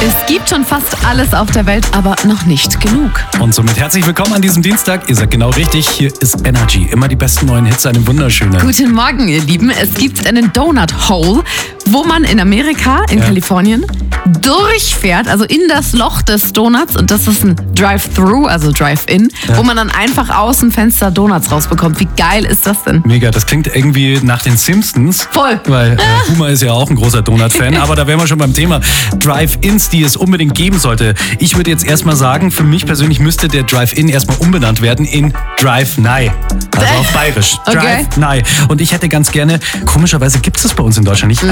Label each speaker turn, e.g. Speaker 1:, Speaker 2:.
Speaker 1: Es gibt schon fast alles auf der Welt, aber noch nicht genug.
Speaker 2: Und somit herzlich willkommen an diesem Dienstag. Ihr seid genau richtig. Hier ist Energy. Immer die besten neuen Hits, einen wunderschönen.
Speaker 1: Guten Morgen, ihr Lieben. Es gibt einen Donut Hole, wo man in Amerika, in Kalifornien, durchfährt, also in das Loch des Donuts. Und das ist ein Drive-Thru, also Drive-In, wo man dann einfach aus dem Fenster Donuts rausbekommt. Wie geil ist das denn?
Speaker 2: Mega, das klingt irgendwie nach den Simpsons.
Speaker 1: Voll.
Speaker 2: Weil Homer ist ja auch ein großer Donut-Fan. Aber da wären wir schon beim Thema Drive-Ins, die es unbedingt geben sollte. Ich würde jetzt erstmal sagen, für mich persönlich müsste der Drive-In erstmal umbenannt werden in Drive-Nai. Also auf Bayerisch.
Speaker 1: Okay.
Speaker 2: Drive-Nai. Und ich hätte ganz gerne, komischerweise gibt es das bei uns in Deutschland nicht,